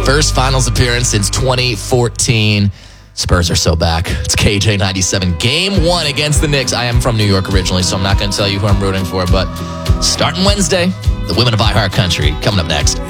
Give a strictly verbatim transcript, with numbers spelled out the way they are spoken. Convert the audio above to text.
First finals appearance since twenty fourteen. Spurs are so back. It's K J ninety-seven. Game one against the Knicks. I am from New York originally, so I'm not going to tell you who I'm rooting for, but starting Wednesday, the women of iHeart Country coming up next.